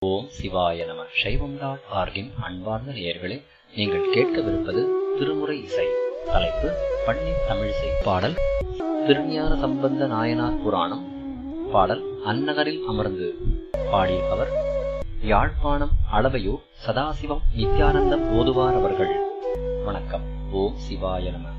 ஓம் சிவாய நம. சைவம்.org-இன் அன்பார்ந்த நேயர்களே, நீங்கள் கேட்கவிருப்பது திருமுறை இசை. தலைப்பு பன்னின் தமிழிசை. பாடல் திருஞான சம்பந்த நாயனார் புராணம். பாடல் அந்நகரில் அமர்ந்து. பாடியவர் யாழ்ப்பாணம் அளவையூர் சதாசிவம் நித்யானந்தம் ஓதுவார் அவர்கள். வணக்கம். ஓம் சிவாய நம.